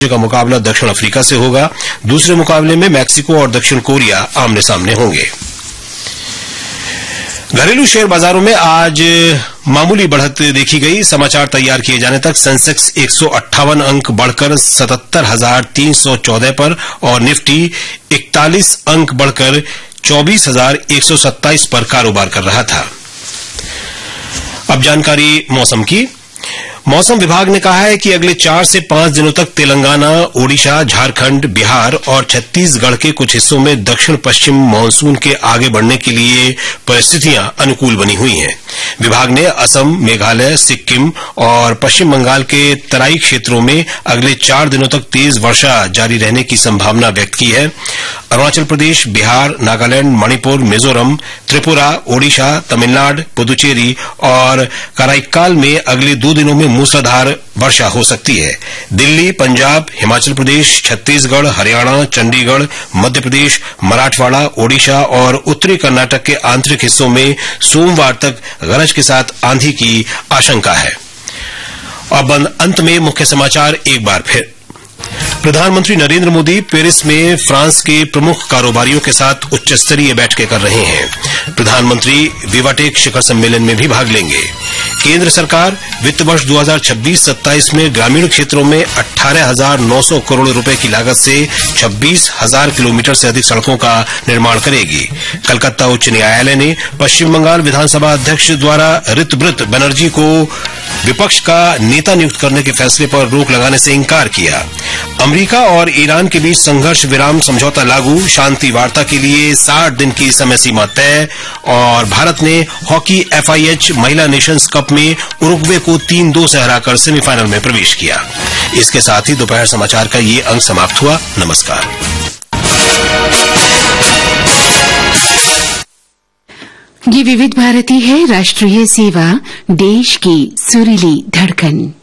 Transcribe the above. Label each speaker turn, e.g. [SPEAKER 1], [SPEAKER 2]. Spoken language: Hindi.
[SPEAKER 1] का मुकाबला दक्षिण अफ्रीका से होगा। दूसरे मुकाबले में मैक्सिको और दक्षिण कोरिया आमने सामने होंगे। घरेलू शेयर बाजारों में आज मामूली बढ़त देखी गई। समाचार तैयार किए जाने तक सेंसेक्स 158 अंक बढ़कर 77,314 पर और निफ्टी 41 अंक बढ़कर 24,127 पर कारोबार कर रहा था। अब जानकारी मौसम की। मौसम विभाग ने कहा है कि अगले 4 से 5 दिनों तक तेलंगाना, ओडिशा, झारखंड, बिहार और छत्तीसगढ़ के कुछ हिस्सों में दक्षिण पश्चिम मानसून के आगे बढ़ने के लिए परिस्थितियां अनुकूल बनी हुई हैं। विभाग ने असम, मेघालय, सिक्किम और पश्चिम बंगाल के तराई क्षेत्रों में अगले 4 दिनों तक तेज वर्षा जारी रहने की संभावना व्यक्त की है। अरुणाचल प्रदेश, बिहार, नागालैंड, मणिपुर, मिजोरम, त्रिपुरा, ओडिशा, तमिलनाडु, पुदुचेरी और कराईक्काल में अगले 2 दिनों में मूसलाधार वर्षा हो सकती है। दिल्ली, पंजाब, हिमाचल प्रदेश, छत्तीसगढ़, हरियाणा, चंडीगढ़, मध्य प्रदेश, मराठवाड़ा, ओडिशा और उत्तरी कर्नाटक के आंतरिक हिस्सों में सोमवार तक गरज के साथ आंधी की आशंका है। अब अंत में मुख्य समाचार एक बार फिर। प्रधानमंत्री नरेंद्र मोदी पेरिस में फ्रांस के प्रमुख कारोबारियों के साथ उच्च स्तरीय बैठकें कर रहे हैं। प्रधानमंत्री विवाटेक शिखर सम्मेलन में भी भाग लेंगे। केंद्र सरकार वित्त वर्ष 2026-27 में ग्रामीण क्षेत्रों में 18,900 करोड़ रुपए की लागत से 26,000 किलोमीटर से अधिक सड़कों का निर्माण करेगी। कलकत्ता उच्च न्यायालय ने पश्चिम बंगाल विधानसभा अध्यक्ष द्वारा ऋतव्रत बनर्जी को विपक्ष का नेता नियुक्त करने के फैसले पर रोक लगाने से इंकार किया। अमेरिका और ईरान के बीच संघर्ष विराम समझौता लागू, शांति वार्ता के लिए 60 दिन की समय सीमा तय। और भारत ने हॉकी FIH महिला नेशंस कप में उरुग्वे को 3-2 से हराकर सेमीफाइनल में प्रवेश किया। इसके साथ ही दोपहर समाचार का ये अंक समाप्त हुआ। नमस्कार।
[SPEAKER 2] ये विविध भारती है, राष्ट्रीय सेवा, देश की सुरीली धड़कन।